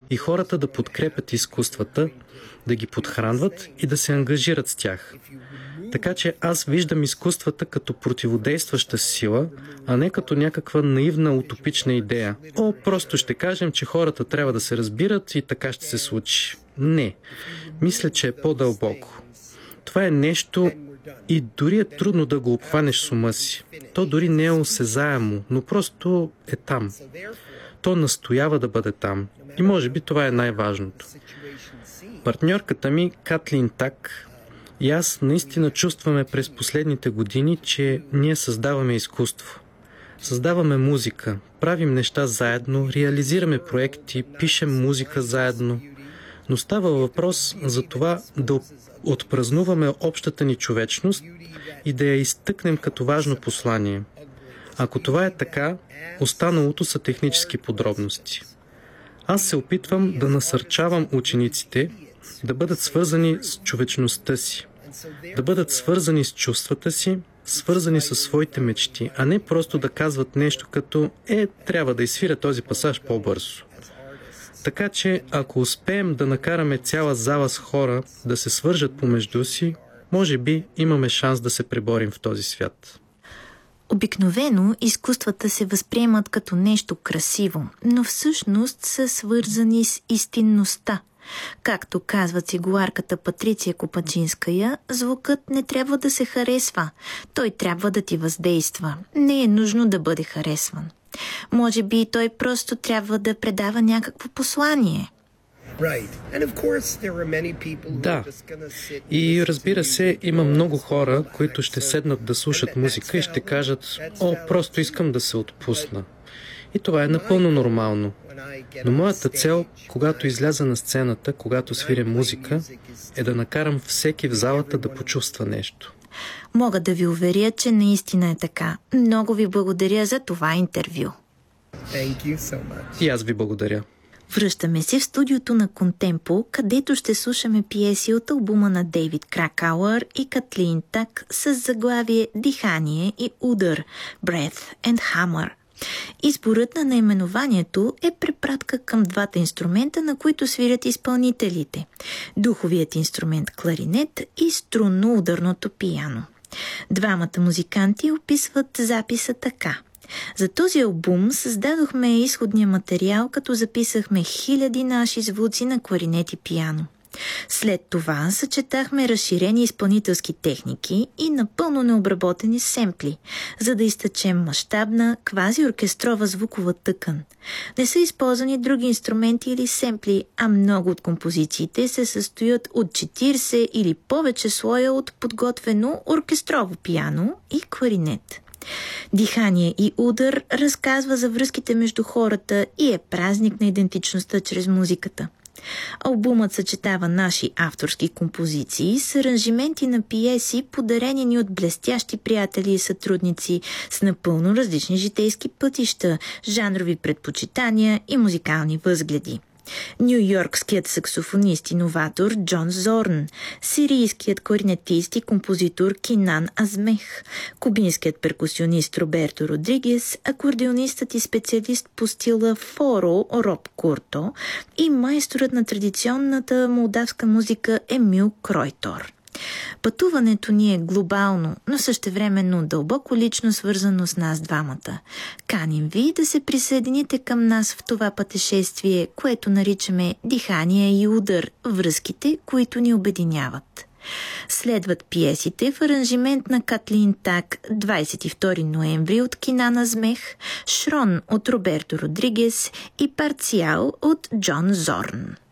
и хората да подкрепят изкуствата, да ги подхранват и да се ангажират с тях. Така че аз виждам изкуствата като противодействаща сила, а не като някаква наивна утопична идея. Просто ще кажем, че хората трябва да се разбират и така ще се случи. Не. Мисля, че е по-дълбоко. Това е нещо и дори е трудно да го обхванеш с ума си. То дори не е осезаемо, но просто е там. То настоява да бъде там. И може би това е най-важното. Партньорката ми, Катлин Так, и аз наистина чувстваме през последните години, че ние създаваме изкуство. Създаваме музика, правим неща заедно, реализираме проекти, пишем музика заедно. Но става въпрос за това да отпразнуваме общата ни човечност и да я изтъкнем като важно послание. Ако това е така, останалото са технически подробности. Аз се опитвам да насърчавам учениците да бъдат свързани с човечността си, да бъдат свързани с чувствата си, свързани със своите мечти, а не просто да казват нещо като трябва да изсвиря този пасаж по-бързо. Така че, ако успеем да накараме цяла зала с хора да се свържат помежду си, може би имаме шанс да се преборим в този свят. Обикновено изкуствата се възприемат като нещо красиво, но всъщност са свързани с истинността. Както казва цигуларката Патриция Копачинская, звукът не трябва да се харесва. Той трябва да ти въздейства. Не е нужно да бъде харесван. Може би той просто трябва да предава някакво послание. Да. И разбира се, има много хора, които ще седнат да слушат музика и ще кажат: просто искам да се отпусна. И това е напълно нормално. Но моята цел, когато изляза на сцената, когато свиря музика, е да накарам всеки в залата да почувства нещо. Мога да ви уверя, че наистина е така. Много ви благодаря за това интервю. И аз ви благодаря. Връщаме се в студиото на Контемпо, където ще слушаме пиеси от албума на Дейвид Кракауър и Катлин Так с заглавие Дихание и удар Breath and Hammer. Изборът на наименованието е препратка към двата инструмента, на които свирят изпълнителите – духовият инструмент кларинет и струнно-ударното пиано. Двамата музиканти описват записа така: за този албум създадохме изходния материал, като записахме хиляди наши звуци на кларинет и пиано. След това съчетахме разширени изпълнителски техники и напълно необработени семпли, за да изтъчем мащабна, квази-оркестрова звукова тъкан. Не са използвани други инструменти или семпли, а много от композициите се състоят от 40 или повече слоя от подготвено оркестрово пиано и кларинет. Дихание и удар разказва за връзките между хората и е празник на идентичността чрез музиката. Албумът съчетава наши авторски композиции с аранжименти на пиеси, подарени ни от блестящи приятели и сътрудници с напълно различни житейски пътища, жанрови предпочитания и музикални възгледи. Ню-йоркският саксофонист и новатор Джон Зорн, сирийският кларинетист и композитор Кинан Азмех, кубинският перкусионист Роберто Родригес, акордеонистът и специалист по стила форо Роб Курто и майсторът на традиционната молдавска музика Емил Кройтор. Пътуването ни е глобално, но същевременно дълбоко лично свързано с нас двамата. Каним ви да се присъедините към нас в това пътешествие, което наричаме дихание и удар, връзките, които ни обединяват. Следват пиесите в аранжимент на Катлин Так 22 ноември от Кинан Азмех, Шрон от Роберто Родригес и Парциал от Джон Зорн.